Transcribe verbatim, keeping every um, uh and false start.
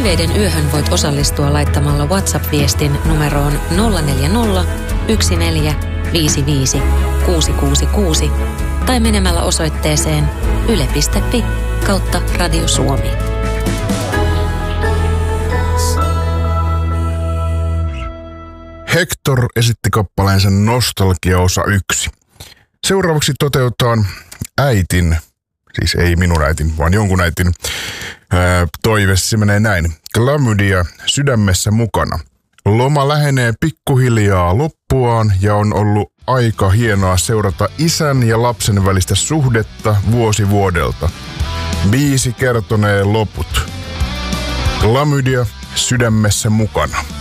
Toiveiden yöhön voit osallistua laittamalla WhatsApp-viestin numeroon nolla neljä nolla, yksi neljä, viisi viisi, kuusi kuusi kuusi tai menemällä osoitteeseen yle piste fi kautta Radio Suomi. Hector esitti kappaleensa Nostalgia osa yksi. Seuraavaksi toteutetaan äitin, siis ei minun äitin, vaan jonkun äitin ää, toive. Se menee näin. Klamydia sydämessä mukana. Loma lähenee pikkuhiljaa loppuaan ja on ollut aika hienoa seurata isän ja lapsen välistä suhdetta vuosi vuodelta. Biisi kertonee loput. Klamydia sydämessä mukana.